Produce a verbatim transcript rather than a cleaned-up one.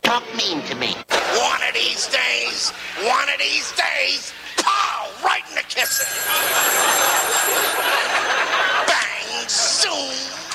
talk mean to me. One of these days, one of these days, pow, right in the kisser. Bang, zoom.